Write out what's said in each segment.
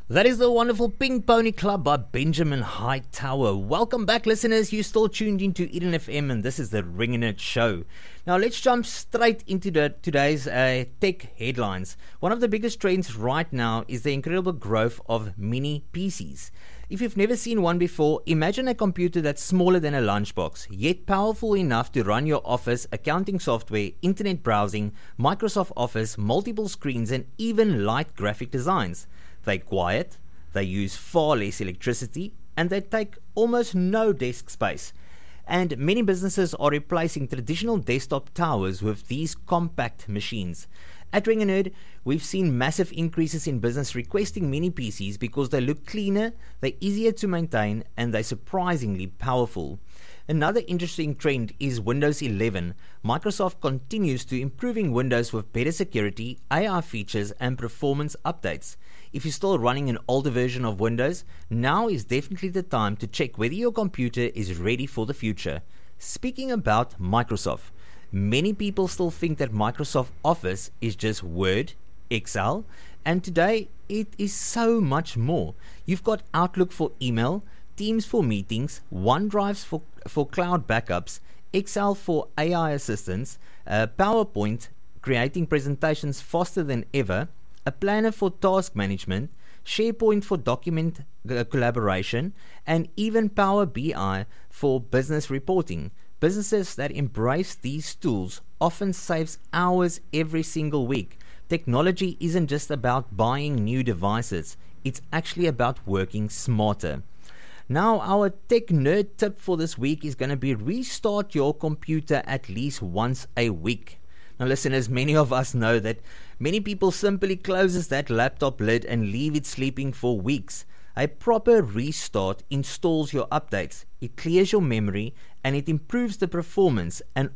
That is the wonderful Pink Pony Club by Benjamin Hightower. Welcome back, listeners. You're still tuned into Eden FM, and this is the Ringing It Show. Now, let's jump straight into today's tech headlines. One of the biggest trends right now is the incredible growth of mini PCs. If you've never seen one before, imagine a computer that's smaller than a lunchbox, yet powerful enough to run your office, accounting software, internet browsing, Microsoft Office, multiple screens, and even light graphic designs. They're quiet, they use far less electricity, and they take almost no desk space. And many businesses are replacing traditional desktop towers with these compact machines. At Ring and Nerd, we've seen massive increases in business requesting mini PCs because they look cleaner, they're easier to maintain, and they're surprisingly powerful. Another interesting trend is Windows 11. Microsoft continues to improving Windows with better security, AI features, and performance updates. If you're still running an older version of Windows, now is definitely the time to check whether your computer is ready for the future. Speaking about Microsoft, many people still think that Microsoft Office is just Word, Excel, and today it is so much more. You've got Outlook for email, Teams for meetings, OneDrive for cloud backups, Excel for AI assistance, PowerPoint creating presentations faster than ever, a planner for task management, SharePoint for document collaboration, and even Power BI for business reporting. Businesses that embrace these tools often saves hours every single week. Technology isn't just about buying new devices, it's actually about working smarter. Now, our tech nerd tip for this week is going to be restart your computer at least once a week. Now, listeners, many of us know that many people simply closes that laptop lid and leave it sleeping for weeks. A proper restart installs your updates, it clears your memory, and it improves the performance, and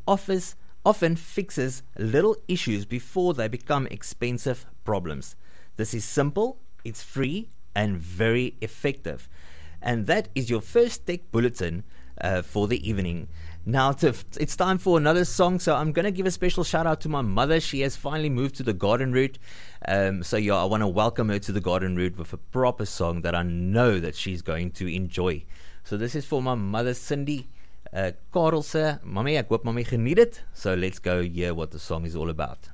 often fixes little issues before they become expensive problems. This is simple, it's free, and very effective. And that is your first tech bulletin for the evening. Now, it's time for another song, so I'm going to give a special shout out to my mother. She has finally moved to the garden route. I want to welcome her to the garden route with a proper song that I know that she's going to enjoy. So this is for my mother, Cindy Karelse. Mommy, ek hoop mommy geniet dit. So let's go hear what the song is all about.